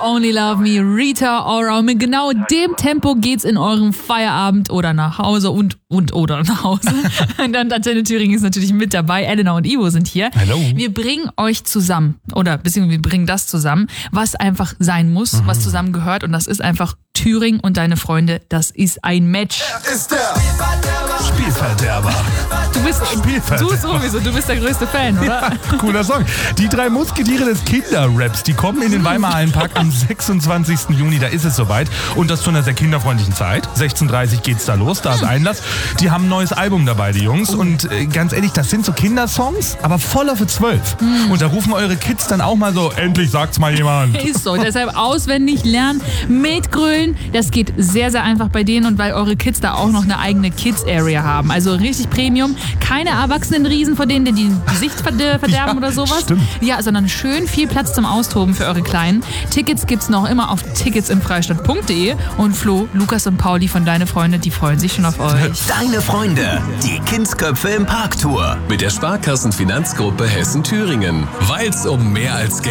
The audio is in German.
Only Love Me, Rita Ora. Und mit genau dem Tempo geht's in eurem Feierabend oder nach Hause oder nach Hause. Und dann Antenne Thüringen ist natürlich mit dabei. Elena und Ivo sind hier. Hallo. Wir bringen euch zusammen beziehungsweise wir bringen das zusammen, was einfach sein muss, was zusammengehört. Und das ist einfach Thüringen und deine Freunde. Das ist ein Match. Ist der Spielverderber. Du bist sowieso, du bist der größte Fan, oder? Ja, cooler Song. Die drei Musketiere des Kinderraps, die kommen in den Weimar Hallenpark am 26. Juni, da ist es soweit. Und das zu einer sehr kinderfreundlichen Zeit. 16:30 Uhr geht's da los, da ist Einlass. Die haben ein neues Album dabei, die Jungs. Und ganz ehrlich, das sind so Kindersongs, aber voller für 12. Und da rufen eure Kids dann auch mal so, endlich sagt's mal jemand. Ist so, deshalb auswendig lernen, mitgrölen. Das geht sehr, sehr einfach bei denen und weil eure Kids da auch noch eine eigene Kids-Area haben. Also richtig Premium. Keine Erwachsenenriesen, vor denen die Gesicht verderben oder sowas. Stimmt. Ja, sondern schön viel Platz zum Austoben für eure Kleinen. Tickets gibt's noch immer auf ticketsimfreistadt.de. Und Flo, Lukas und Pauli von Deine Freunde, die freuen sich schon auf euch. Deine Freunde, die Kindsköpfe im Parktour. Mit der Sparkassenfinanzgruppe Hessen-Thüringen. Weil's um mehr als